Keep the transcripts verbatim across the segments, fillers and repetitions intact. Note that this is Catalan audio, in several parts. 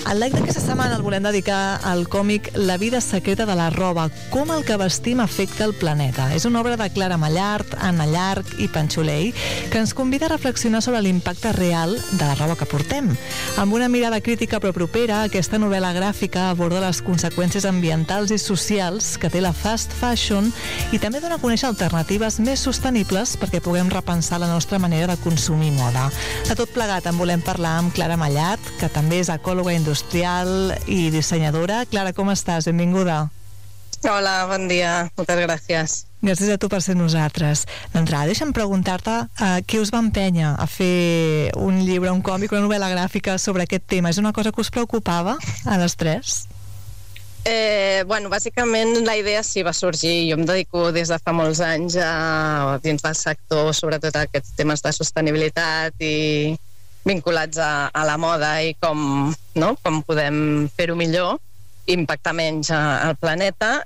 El like d'aquesta setmana el volem dedicar al còmic La vida secreta de la roba, com el que vestim afecta el planeta. És una obra de Clara Mallart, Anna Llarch i Panxolei que ens convida a reflexionar sobre l'impacte real de la roba que portem. Amb una mirada crítica però propera, aquesta novel·la gràfica aborda les conseqüències ambientals i socials que té la fast fashion i també dona a conèixer alternatives més sostenibles perquè puguem repensar la nostra manera de consumir moda. De tot plegat en volem parlar amb Clara Mallart, que també és ecòloga industrial i dissenyadora. Clara, com estàs? Benvinguda. Hola, bon dia. Moltes gràcies. Gràcies a tu per ser nosaltres. D'entrada, deixa'm preguntar-te uh, què us va empènyer a fer un llibre, un còmic, una novel·la gràfica sobre aquest tema. És una cosa que us preocupava a les tres? Eh, bueno, bàsicament la idea sí va sorgir. Jo em dedico des de fa molts anys a, dins del sector, sobretot a aquests temes de sostenibilitat i vinculats a, a la moda i com, no, com podem fer-ho millor i impactar menys al planeta.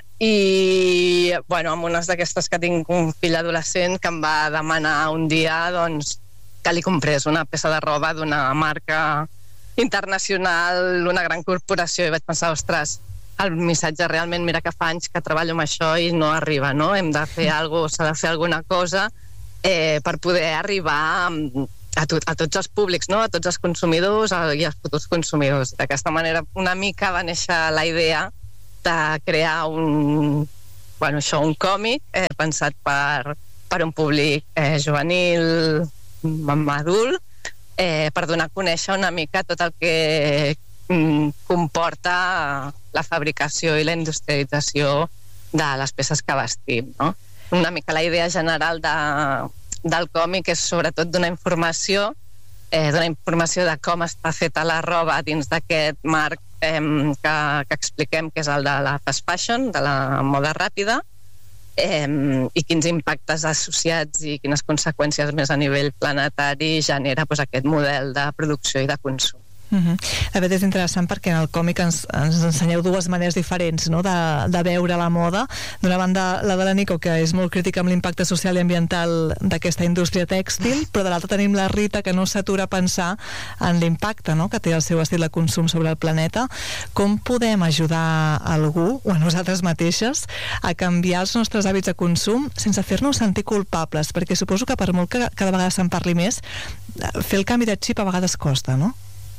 I bueno, amb unes d'aquestes que tinc un fill adolescent que em va demanar un dia doncs, que li comprés una peça de roba d'una marca internacional, una gran corporació, i vaig pensar, ostres, el missatge realment, mira que fa anys que treballo amb això i no arriba, no? Hem de fer alguna cosa, s'ha de fer alguna cosa eh, per poder arribar a, a, tot, a tots els públics, no? A tots els consumidors a, i als futurs consumidors. D'aquesta manera, una mica va néixer la idea de crear un, bueno, això, un còmic eh, pensat per, per un públic eh, juvenil, adult, eh, per donar a conèixer una mica tot el que mm, comporta la fabricació i la industrialització de les peces que vestim, no? Una mica la idea general de, del còmic és sobretot donar informació, eh, donar informació de com està feta la roba dins d'aquest marc eh, que, que expliquem, que és el de la fast fashion, de la moda ràpida, eh, i quins impactes associats i quines conseqüències més a nivell planetari genera doncs, aquest model de producció i de consum. Uh-huh. De fet és interessant perquè en el còmic ens, ens ensenyeu dues maneres diferents, no? de, de veure la moda. D'una banda la de la Nico, que és molt crítica amb l'impacte social i ambiental d'aquesta indústria tèxtil, però de l'altra tenim la Rita, que no s'atura a pensar en l'impacte, no? que té el seu estil de consum sobre el planeta. Com podem ajudar algú o a nosaltres mateixes a canviar els nostres hàbits de consum sense fer-nos sentir culpables? Perquè suposo que per molt que cada vegada se'n parli més, fer el canvi de xip a vegades costa, no?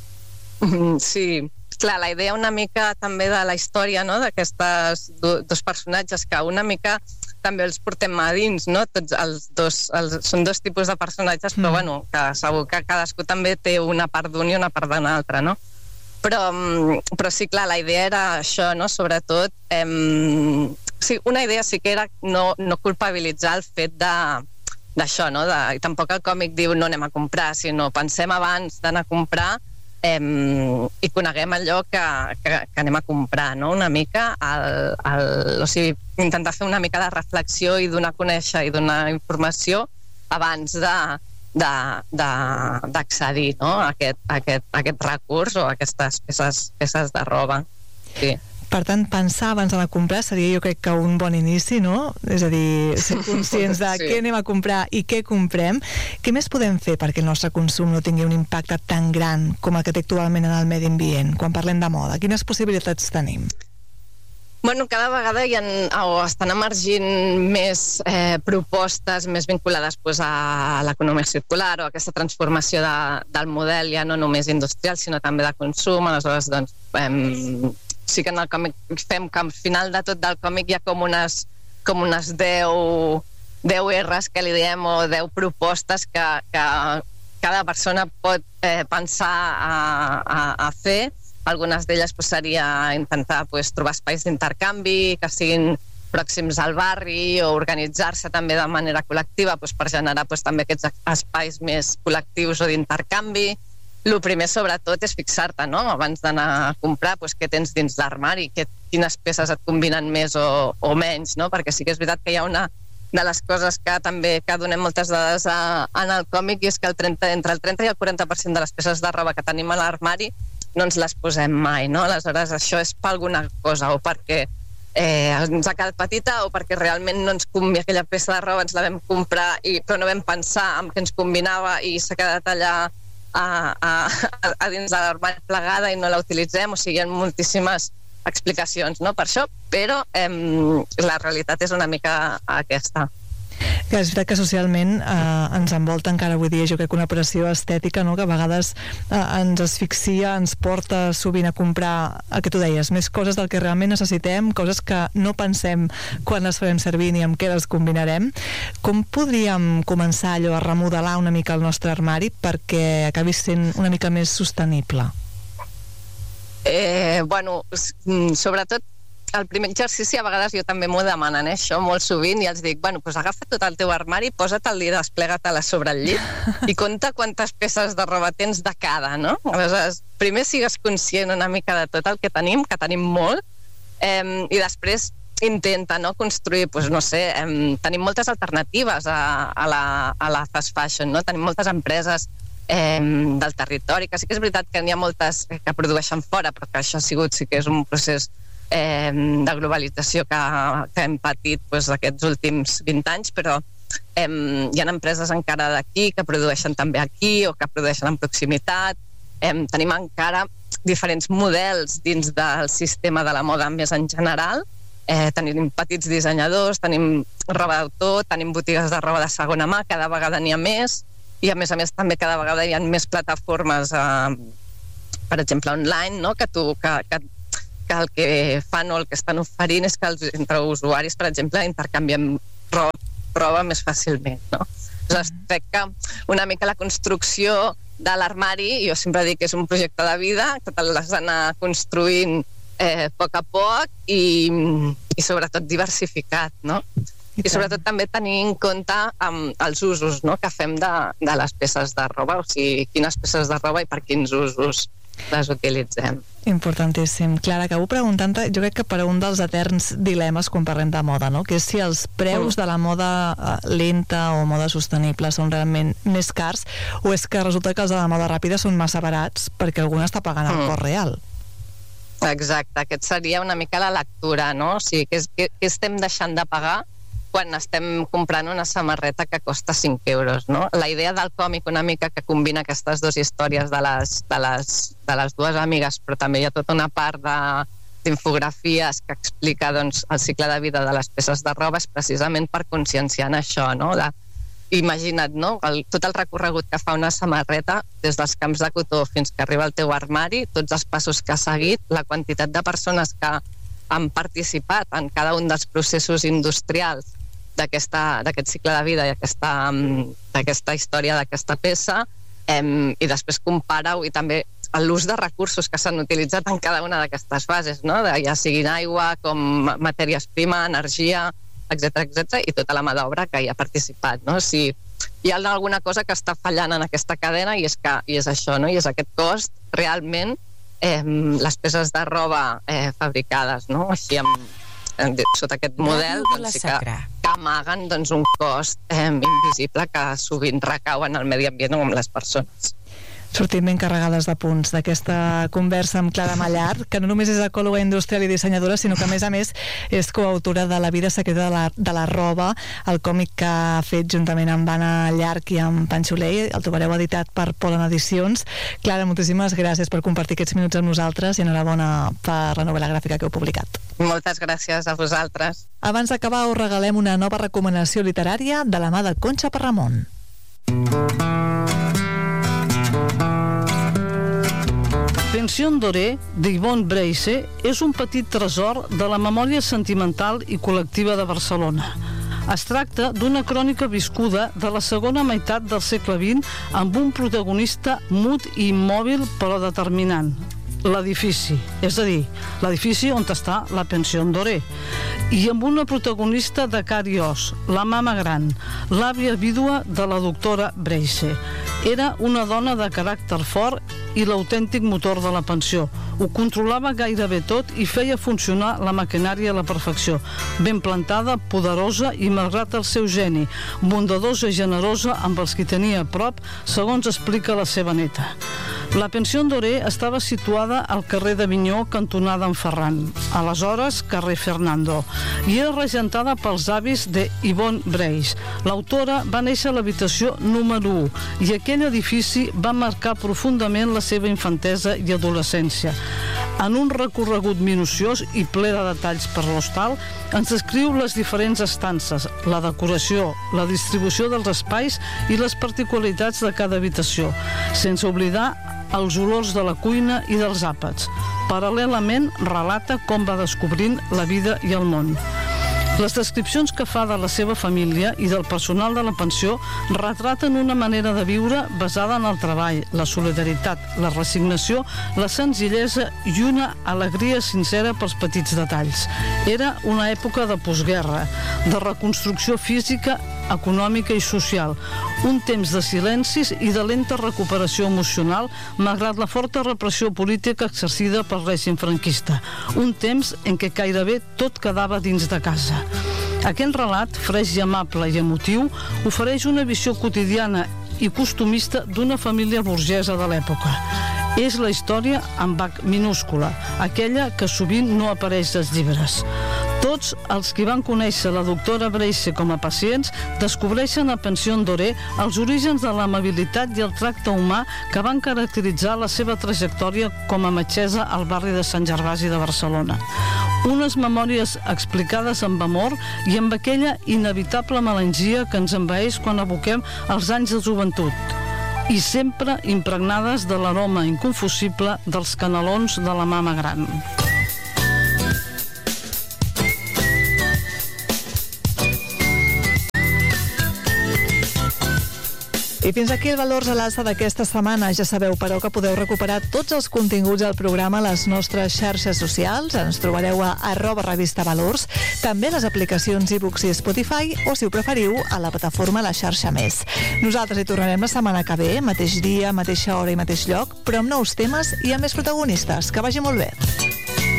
Sí, clar, la idea una mica també de la història, no? D'aquestes do, dos personatges que una mica també els portem a dins, no? Tots els dos, els, són dos tipus de personatges, però mm. bueno, que segur que cadascú també té una part d'un i una part de l'altra, no? Però, però sí, clar, la idea era això, no? Sobretot, eh, sí, una idea sí que era no, no culpabilitzar el fet de d'això, no? De, i tampoc el còmic diu no anem a comprar, sinó pensem abans d'anar a comprar Eh, i coneguem allò que, que, que anem a comprar, no? Una mica el, el, o sigui, intentar fer una mica de reflexió i donar a conèixer i donar informació abans de d'accedir, no? a, aquest, a, aquest, a aquest recurs o a aquestes peces, peces de roba. Sí. Per tant, pensar abans d'anar a comprar seria, jo crec que un bon inici, no? És a dir, ser conscients de sí. què anem a comprar i què comprem. Què més podem fer perquè el nostre consum no tingui un impacte tan gran com el que té actualment en el medi ambient, quan parlem de moda? Quines possibilitats tenim? Bueno, cada vegada hi ha, o estan emergint més eh, propostes més vinculades pues, a l'economia circular o a aquesta transformació de, del model, ja no només industrial, sinó també de consum. Aleshores, doncs, eh, sí que en el còmic fem que al final de tot del còmic hi ha com unes, com unes deu, deu erres que li diem o deu propostes que, que cada persona pot eh, pensar a, a, a fer. Algunes d'elles pues, seria intentar pues, trobar espais d'intercanvi que siguin pròxims al barri o organitzar-se també de manera col·lectiva pues, per generar pues, també aquests espais més col·lectius o d'intercanvi. El primer, sobretot, és fixar-te, no? Abans d'anar a comprar, doncs, què tens dins l'armari, quines peces et combinen més o, o menys, no? Perquè sí que és veritat que hi ha una de les coses que també que donem moltes dades a, en el còmic i és que el trenta, entre el trenta i el quaranta per cent de les peces de roba que tenim a l'armari no ens les posem mai, no? Aleshores, això és per alguna cosa, o perquè eh, ens ha quedat petita o perquè realment no ens convé aquella peça de roba, ens la vam comprar i, però no vam pensar en què ens combinava i s'ha quedat allà a, a, a dins de l'armari plegada i no la utilitzem, o sigui, hi ha moltíssimes explicacions, no?, per això, però eh, la realitat és una mica aquesta. Que és veritat que socialment eh, ens envolta encara avui dia, jo crec que una pressió estètica, no?, que a vegades eh, ens asfixia, ens porta sovint a comprar, el que tu deies, més coses del que realment necessitem, coses que no pensem quan les farem servir ni amb què les combinarem. Com podríem començar allò a remodelar una mica el nostre armari perquè acabi sent una mica més sostenible? Eh, bueno, sobretot el primer exercici a vegades jo també m'ho demanen, eh, això molt sovint, i els dic, bueno, doncs agafa tot el teu armari, posa't-el i desplega-te-la sobre el llit i compta quantes peces de roba tens de cada, no? Aleshores, primer sigues conscient una mica de tot el que tenim, que tenim molt, eh, i després intenta, no?, construir, doncs no sé, eh, tenim moltes alternatives a, a, la, a la fast fashion, no? Tenim moltes empreses eh, del territori, que sí que és veritat que n'hi ha moltes que produeixen fora, però que això ha sigut, sí que és un procés Eh, de globalització que, que hem patit doncs, aquests últims vint anys, però eh, hi ha empreses encara d'aquí que produeixen també aquí o que produeixen en proximitat. Eh, tenim encara diferents models dins del sistema de la moda més en general. Eh, tenim petits dissenyadors, tenim roba d'autor, tenim botigues de roba de segona mà, cada vegada n'hi ha més, i a més a més també cada vegada hi ha més plataformes, eh, per exemple online, no?, que tu... Que, que que el que fan o el que estan oferint és que els, entre usuaris, per exemple, intercanviem roba, roba més fàcilment, no? Aleshores, crec que una mica la construcció de l'armari, jo sempre dic que és un projecte de vida, que te l'has d'anar construint eh, a poc a poc i, i sobretot diversificat, no? I, I sobretot també tenir en compte um, els usos, no?, que fem de, de les peces de roba, o sigui, quines peces de roba i per quins usos les utilitzem. Importantíssim. Clara, acabo preguntant-te, jo crec que per un dels eterns dilemes quan parlem de moda, no?, que és si els preus de la moda lenta o moda sostenible són realment més cars o és que resulta que els de la moda ràpida són massa barats perquè algú està pagant el cost real. Exacte, aquest seria una mica la lectura, no? O sigui, què, què, què estem deixant de pagar quan estem comprant una samarreta que costa cinc euros, no? La idea del còmic una mica que combina aquestes dues històries de les, de les, de les dues amigues, però també hi ha tota una part de, d'infografies que explica, doncs, el cicle de vida de les peces de roba, és precisament per conscienciar en això, no? De, imagina't, no?, el, tot el recorregut que fa una samarreta des dels camps de cotó fins que arriba al teu armari, tots els passos que ha seguit, la quantitat de persones que han participat en cada un dels processos industrials d'aquest cicle de vida i aquesta, d'aquesta història d'aquesta peça, eh, i després compara-ho, i també l'ús de recursos que s'han utilitzat en cada una d'aquestes fases, no?, de, ja siguin aigua, com matèries prima, energia, etcètera, etcètera, i tota la mà d'obra que hi ha participat, no? Si hi ha alguna cosa que està fallant en aquesta cadena i és, que, i és això, no?, i és aquest cost realment, eh, les peces de roba eh, fabricades, no?, així amb sota aquest model, doncs, sí que, que amaguen, doncs, un cost eh, invisible que sovint recau en el medi ambient o amb les persones. Sortim ben carregades de punts d'aquesta conversa amb Clara Mallart, que no només és ecòloga industrial i dissenyadora, sinó que a més a més és coautora de La vida secreta de la, de la roba, el còmic que ha fet juntament amb Anna Llarch i amb Panxolei. El trobareu editat per Polen Edicions. Clara, moltíssimes gràcies per compartir aquests minuts amb nosaltres i enhorabona per la novel·la gràfica que heu publicat. Moltes gràcies a vosaltres. Abans d'acabar, us regalem una nova recomanació literària de la mà de Concha Parramon. Pension Doré, d'Yvonne Breise, és un petit tresor de la memòria sentimental i col·lectiva de Barcelona. Es tracta d'una crònica viscuda de la segona meitat del segle vint amb un protagonista mut i immòbil però determinant, l'edifici, és a dir, l'edifici on està la Pension Doré, i amb una protagonista de car i os, la mama gran, l'àvia vídua de la doctora Breise. Era una dona de caràcter fort i l'autèntic motor de la pensió. Ho controlava gairebé tot i feia funcionar la maquinària a la perfecció. Ben plantada, poderosa i, malgrat el seu geni, bondadosa i generosa amb els qui tenia a prop, segons explica la seva neta. La pensió Doré estava situada al carrer d'Avinyó, cantonada en Ferran, aleshores carrer Fernando, i era regentada pels avis de Yvonne Breix. L'autora va néixer a l'habitació número u i aquell edifici va marcar profundament la seva infantesa i adolescència. En un recorregut minuciós i ple de detalls per l'hostal, ens descriu les diferents estances, la decoració, la distribució dels espais i les particularitats de cada habitació, sense oblidar els olors de la cuina i dels àpats. Paral·lelament, relata com va descobrint la vida i el món. Les descripcions que fa de la seva família i del personal de la pensió retraten una manera de viure basada en el treball, la solidaritat, la resignació, la senzillesa i una alegria sincera pels petits detalls. Era una època de postguerra, de reconstrucció física, econòmica i social, un temps de silencis i de lenta recuperació emocional malgrat la forta repressió política exercida pel règim franquista, un temps en què gairebé tot quedava dins de casa. Aquest relat, fresc i amable i emotiu, ofereix una visió quotidiana i costumista d'una família burgesa de l'època. És la història amb H minúscula, aquella que sovint no apareix als llibres. Tots els que van conèixer la doctora Breix com a pacients descobreixen a Pensió Doré els orígens de l'amabilitat i el tracte humà que van caracteritzar la seva trajectòria com a metgessa al barri de Sant Gervasi de Barcelona. Unes memòries explicades amb amor i amb aquella inevitable melangia que ens envaeix quan evoquem els anys de joventut, i sempre impregnades de l'aroma inconfusible dels canelons de la mama gran. I fins aquí el Valors a l'Alça d'aquesta setmana. Ja sabeu, però, que podeu recuperar tots els continguts del programa a les nostres xarxes socials. Ens trobareu a arroba revista Valors, també a les aplicacions iBooks i Spotify, o, si ho preferiu, a la plataforma La Xarxa Més. Nosaltres hi tornarem la setmana que ve, mateix dia, mateixa hora i mateix lloc, però amb nous temes i amb més protagonistes. Que vagi molt bé.